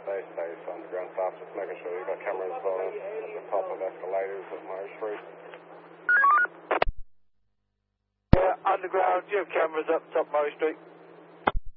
Base underground staff, just making sure you've got cameras on at the top of escalators at Murray Street. Yeah, underground, do you have cameras up top Murray Street?